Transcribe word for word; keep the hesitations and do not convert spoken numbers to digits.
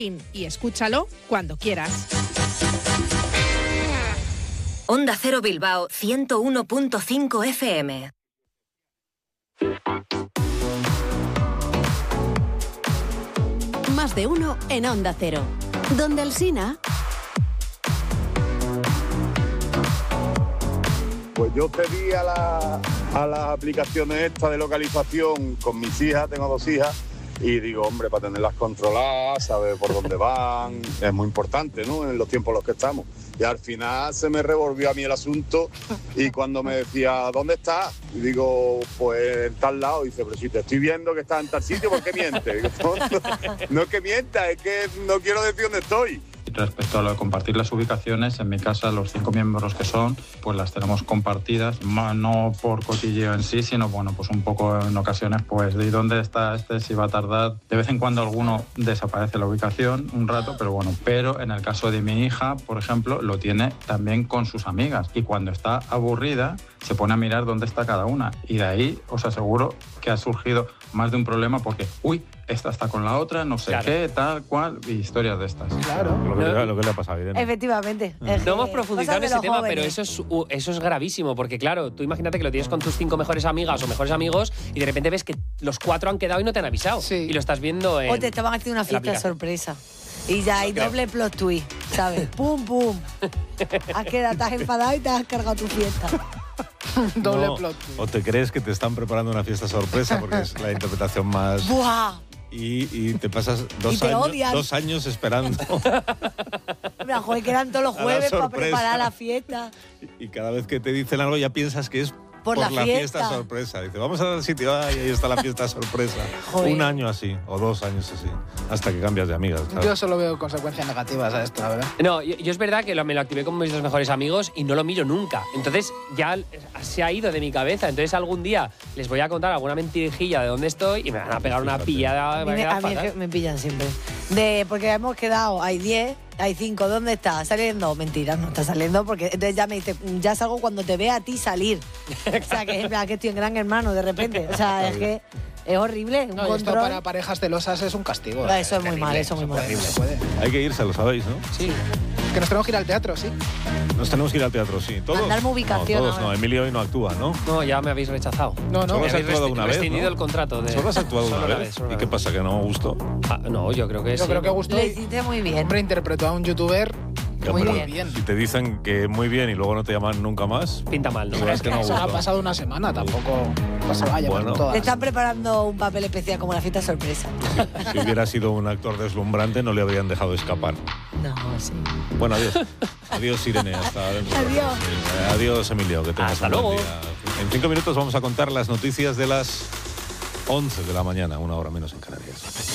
y escúchalo cuando quieras. Onda Cero Bilbao ciento uno punto cinco F M. Más de uno en Onda Cero. Donde Alsina. Pues yo pedí a, la, a las aplicaciones estas de localización con mis hijas, tengo dos hijas, y digo, hombre, para tenerlas controladas, saber por dónde van, es muy importante, ¿no?, en los tiempos en los que estamos. Y al final se me revolvió a mí el asunto y cuando me decía, ¿dónde estás? Y digo, pues en tal lado. Y dice, pero si te estoy viendo que estás en tal sitio, ¿por qué mientes? Digo, no, no es que mienta, es que no quiero decir dónde estoy. Respecto a lo de compartir las ubicaciones, en mi casa los cinco miembros que son, pues las tenemos compartidas, no por cotilleo en sí, sino bueno, pues un poco en ocasiones, pues de dónde está este, si va a tardar. De vez en cuando alguno desaparece la ubicación un rato, pero bueno, pero en el caso de mi hija, por ejemplo, lo tiene también con sus amigas y cuando está aburrida se pone a mirar dónde está cada una y de ahí os aseguro que ha surgido más de un problema porque, uy, esta está con la otra, no sé claro. qué, tal, cual, y historias de estas. Claro. Lo que, no, lo que le ha pasado a Irene. Efectivamente. Mm. Es no hemos profundizado en ese tema, jóvenes. pero eso es, eso es gravísimo, porque claro, tú imagínate que lo tienes con tus cinco mejores amigas o mejores amigos y de repente ves que los cuatro han quedado y no te han avisado. Sí. Y lo estás viendo en... O te estaban haciendo una fiesta sorpresa. Y ya hay doble plot twist, ¿sabes? ¡Pum, pum! Has quedado, te has enfadado y te has cargado tu fiesta. Doble no, plot twist. O te crees que te están preparando una fiesta sorpresa porque es la interpretación más... ¡Buah! Y, y te pasas dos, y te años, odian. dos años esperando. Mira, joder, que eran todos los jueves para preparar la fiesta. Y cada vez que te dicen algo ya piensas que es por, por la, la fiesta. fiesta sorpresa. Dice, vamos al sitio, ay, ahí está la fiesta sorpresa. Joder. Un año así, o dos años así, hasta que cambias de amigas. Claro. Yo solo veo consecuencias negativas a esto, la verdad. No, yo, yo es verdad que lo, me lo activé con mis dos mejores amigos y no lo miro nunca. Entonces ya se ha ido de mi cabeza. Entonces algún día les voy a contar alguna mentirijilla de dónde estoy y me van a pegar una pillada. A mí, me, a mí me pillan siempre. De, porque hemos quedado, hay diez, hay cinco, ¿dónde está? ¿Saliendo? Mentira, no está saliendo porque entonces ya me dice, ya salgo cuando te vea a ti salir. O sea, que, que estoy en Gran Hermano de repente. O sea, es que es horrible. Un no, control. Esto para parejas celosas es un castigo. No, eso es, es muy mal, eso es muy mal. Se puede. Hay que irse, lo sabéis, ¿no? Sí. Que nos tenemos que ir al teatro, sí. Nos tenemos que ir al teatro, sí. ¿Todos? Mandarme ubicación. No, todos no. Emilio hoy no actúa, ¿no? No, ya me habéis rechazado. No, no. Solo has actuado una vez, rescindido ¿no? el contrato. De... Solo has actuado Solo una vez. vez. Solo ¿Y una qué vez. pasa, que no gustó? Ah, no, yo creo que yo sí. Yo creo que gustó. Le hiciste muy bien. Hombre, interpretó a un youtuber Ya, muy pero bien. Si te dicen que muy bien y luego no te llaman nunca más, pinta mal, ¿no? Es que no ha gustó. pasado una semana, tampoco pasa vaya Bueno. todas. Le están preparando un papel especial como la fiesta sorpresa. Si hubiera sido un actor deslumbrante no le habrían dejado escapar. No, sí. Bueno, adiós. Adiós, Irene. Hasta dentro. Adiós. Sí, adiós, Emilio. Que tengas Hasta un buen luego. día. En cinco minutos vamos a contar las noticias de las once de la mañana, una hora menos en Canarias.